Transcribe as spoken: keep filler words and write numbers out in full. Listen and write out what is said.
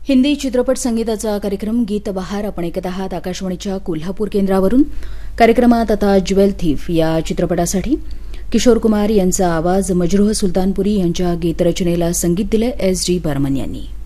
हिंदी चित्रपट संगीताचा कार्यक्रम गीत बहार आपण ऐकत आहात आकाशवाणीच्या कोल्हापूर केंद्रावरून. कार्यक्रमात आता ज्वेल थीफ या चित्रपटासाठी किशोर कुमार यांचा आवाज, मजरूह सुलतानपुरी यांच्या गीतरचनेला संगीत दिले एस जी बर्मन यांनी.